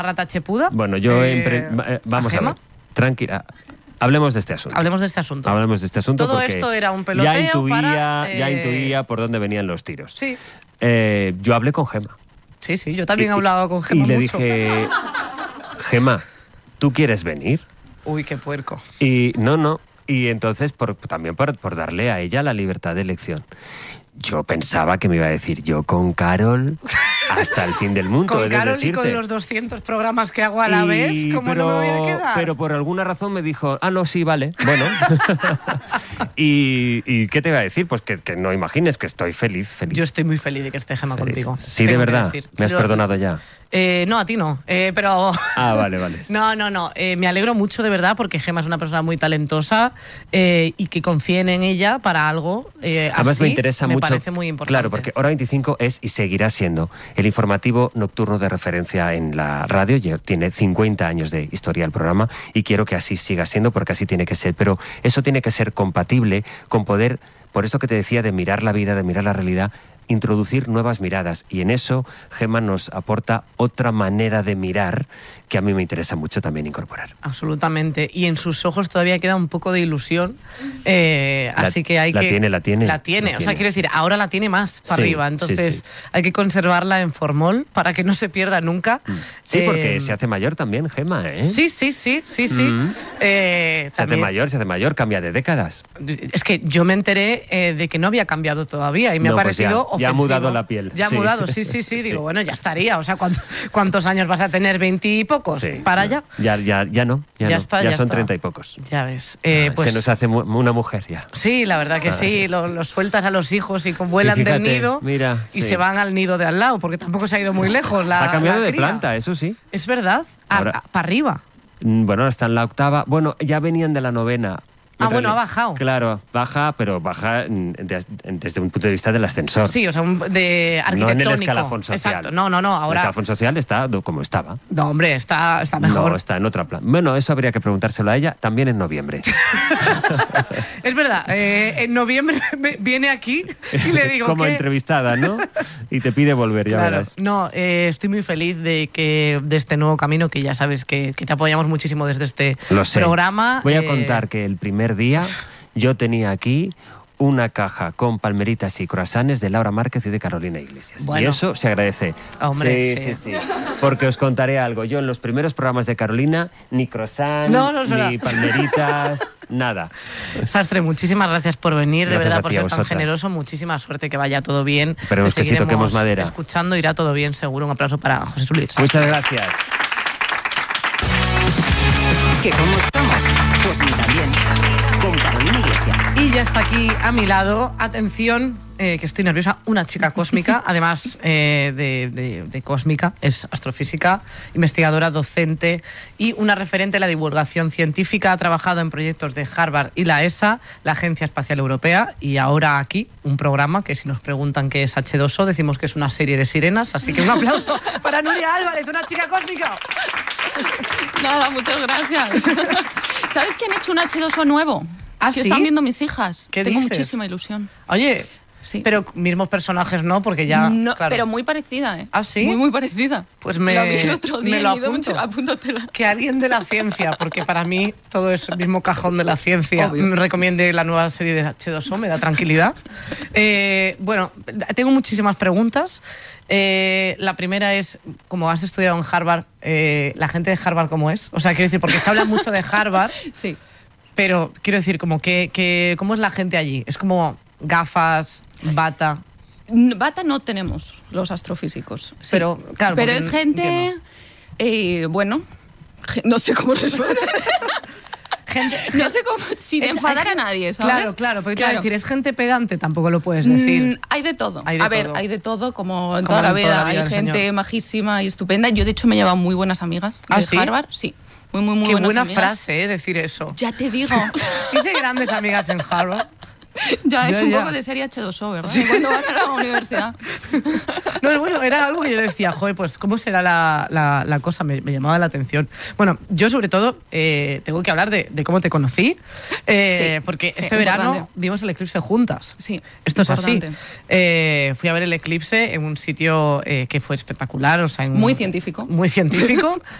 rata chepuda. Bueno, yo vamos a ver, tranquila. Hablemos de este asunto. Hablemos de este asunto. Todo esto era un peloteo ya intuía por dónde venían los tiros. Sí. Yo hablé con Gemma. Sí, yo también he hablado con Gemma. Y le dije, Gemma, ¿tú quieres venir? Uy, qué puerco. Y no. Y entonces, también por darle a ella la libertad de elección. Yo pensaba que me iba a decir, yo con Carol hasta el fin del mundo. Con Carol y con los 200 programas que hago a la vez, ¿cómo no me voy a quedar? Pero por alguna razón me dijo, no, sí, vale, bueno. ¿Y qué te iba a decir? Pues que no imagines que estoy feliz. Yo estoy muy feliz de que esté Gemma contigo. Sí, de verdad. ¿Me has perdonado ya? No, a ti no, pero... Vale. No, me alegro mucho de verdad porque Gemma es una persona muy talentosa y que confíen en ella para algo Además así, me interesa mucho, parece muy importante. Claro, porque Hora 25 es y seguirá siendo el informativo nocturno de referencia en la radio. Tiene 50 años de historia el programa y quiero que así siga siendo porque así tiene que ser. Pero eso tiene que ser compatible con poder, por esto que te decía de mirar la vida, de mirar la realidad, introducir nuevas miradas, y en eso Gemma nos aporta otra manera de mirar que a mí me interesa mucho también incorporar. Absolutamente, y en sus ojos todavía queda un poco de ilusión, así que hay que... La tiene, o sea, quiero decir, ahora la tiene más para arriba, entonces hay que conservarla en formol para que no se pierda nunca. Sí, porque se hace mayor también, Gemma, ¿eh? Sí. Se hace mayor, cambia de décadas. Es que yo me enteré de que no había cambiado todavía y me ha parecido ofensivo. Ya ha mudado la piel. Ya ha mudado, sí. Digo, bueno, ya estaría. O sea, ¿cuántos años vas a tener? ¿20 y pocos? ¿Para allá? Ya no. Ya son 30 y pocos. Ya ves. Pues, se nos hace una mujer ya. Sí, la verdad que sí. Los sueltas a los hijos y vuelan del nido y se van al nido de al lado, porque tampoco se ha ido muy lejos. Ha cambiado de planta, eso sí. Es verdad. Para arriba. Bueno, está en la 8ª. Bueno, ya venían de la 9ª. Bueno, ha bajado. Claro, pero baja desde un punto de vista del ascensor. Sí, o sea, de arquitectónico. No en el escalafón social. Exacto, no, ahora... El escalafón social está como estaba. No, hombre, está mejor. No, está en otra plan. Bueno, eso habría que preguntárselo a ella también en noviembre. Es verdad, en noviembre viene aquí y le digo como entrevistada, ¿no? Y te pide volver, ya verás. No, estoy muy feliz de este nuevo camino, que ya sabes que te apoyamos muchísimo desde este programa. Voy a contar que el primer día yo tenía aquí una caja con palmeritas y croissants de Laura Márquez y de Carolina Iglesias. Bueno. Y eso se agradece. Hombre, sí. Porque os contaré algo. Yo en los primeros programas de Carolina, ni croissants, ni palmeritas, nada. Sastre, muchísimas gracias por venir, Gracias de verdad, por ser vosotras. tan generoso. Muchísima suerte, que vaya todo bien. Esperemos que sí toquemos madera. Escuchando, irá todo bien, seguro. Un aplauso para José Luis. Muchas gracias. ¿Que cómo estamos? Pues mira, bien, con Carolina Iglesias. Y ya está aquí a mi lado, atención, que estoy nerviosa, una chica cósmica, además de cósmica, es astrofísica, investigadora, docente y una referente de la divulgación científica. Ha trabajado en proyectos de Harvard y la ESA, la Agencia Espacial Europea, y ahora aquí un programa que, si nos preguntan qué es H2O, decimos que es una serie de sirenas, así que un aplauso para Nuria Álvarez, una chica cósmica. Nada, muchas gracias. ¿Sabes que han hecho un H2O nuevo? ¿Ah, que sí? están viendo mis hijas. ¿Qué Tengo dices? muchísima ilusión. Oye, sí. Pero mismos personajes no, porque ya... No, claro. pero muy parecida, ¿eh? ¿Ah, sí? Muy parecida. Pues Lo vi el otro día me lo y me dio apunto. mucho, apúntatela. Que alguien de la ciencia, porque para mí todo es el mismo cajón de la ciencia, Obvio. me recomiende la nueva serie de H2O, me da tranquilidad. Bueno, tengo muchísimas preguntas. La primera es, como has estudiado en Harvard, ¿la gente de Harvard cómo es? O sea, quiero decir, porque se habla mucho de Harvard, Sí. pero quiero decir, como que ¿cómo es la gente allí? ¿Es como gafas, bata? Bata no tenemos los astrofísicos. Sí. Pero, claro, pero porque es gente, bueno, no sé cómo responder. No sé cómo, sin enfadar a nadie, ¿sabes? Claro, porque quiero decir, es gente pedante, tampoco lo puedes decir. Hay de todo. Hay de a ver, todo. hay de todo, como en Como toda la en vida. toda la vida Hay del gente señor. majísima y estupenda. Yo, de hecho, me he llevado muy buenas amigas de ¿sí? Harvard. Sí, muy Qué buenas buena amigas. frase, decir eso. Ya te digo. Hice grandes amigas en Harvard. Ya, es un poco de serie H2O, ¿verdad? Sí. Cuando van a la universidad. No, bueno, era algo que yo decía, joder, pues ¿cómo será la cosa? Me llamaba la atención. Bueno, yo sobre todo tengo que hablar de cómo te conocí, porque este verano vimos el eclipse juntas. Sí. Esto es así. Fui a ver el eclipse en un sitio que fue espectacular, o sea, muy científico. Muy científico.